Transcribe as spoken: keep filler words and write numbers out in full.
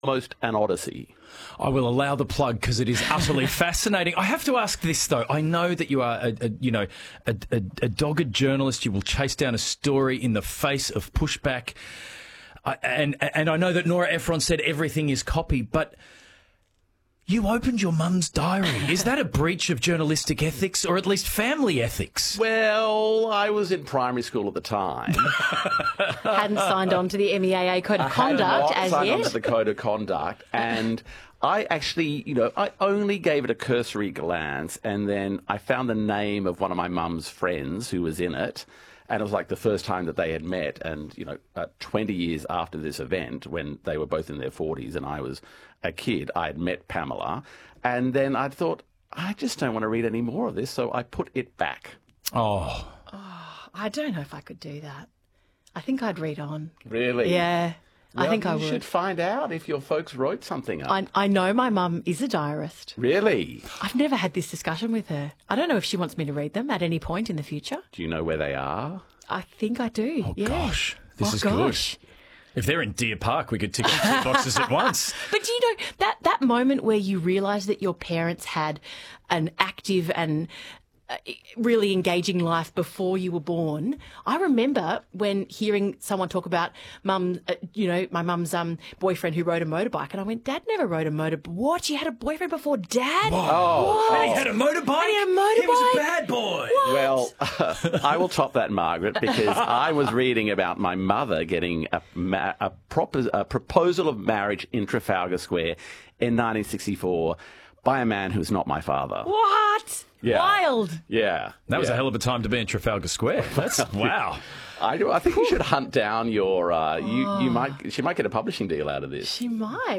almost an odyssey. I will allow the plug because it is utterly fascinating. I have to ask this, though. I know that you are, a, a, you know, a, a, a dogged journalist. You will chase down a story in the face of pushback. I, and, and I know that Nora Ephron said everything is copy, but you opened your mum's diary. Is that a breach of journalistic ethics, or at least family ethics? Well, I was in primary school at the time. Hadn't signed on to the M E A A Code of Conduct as signed yet. on to the Code of Conduct, and I actually, you know, I only gave it a cursory glance, and then I found the name of one of my mum's friends who was in it. And it was like the first time that they had met. And, you know, uh, twenty years after this event, when they were both in their forties and I was a kid, I had met Pamela. And then I thought, I just don't want to read any more of this. So I put it back. Oh. Oh, I don't know if I could do that. I think I'd read on. Really? Yeah, Well, I think I you would. should find out if your folks wrote something up. I, I know my mum is a diarist. Really? I've never had this discussion with her. I don't know if she wants me to read them at any point in the future. Do you know where they are? I think I do. Oh, yeah. gosh. This oh, is gosh. good. If they're in Deer Park, we could tick off two boxes at once. But do you know that that moment where you realise that your parents had an active and uh, really engaging life before you were born? I remember when hearing someone talk about mum, uh, you know, my mum's um, boyfriend who rode a motorbike, and I went, "Dad never rode a motorbike. What? You had a boyfriend before Dad? Oh, What? And he had a motorbike? And he had a motorbike? He was a bad boy. Well, I will top that, Margaret, because I was reading about my mother getting a, ma- a, propos- a proposal of marriage in Trafalgar Square in nineteen sixty-four by a man who's not my father. What? Yeah. Wild. Yeah. That was yeah. a hell of a time to be in Trafalgar Square. That's wow. I do. I think you should hunt down your. Uh, you, you might. She might get a publishing deal out of this. She might.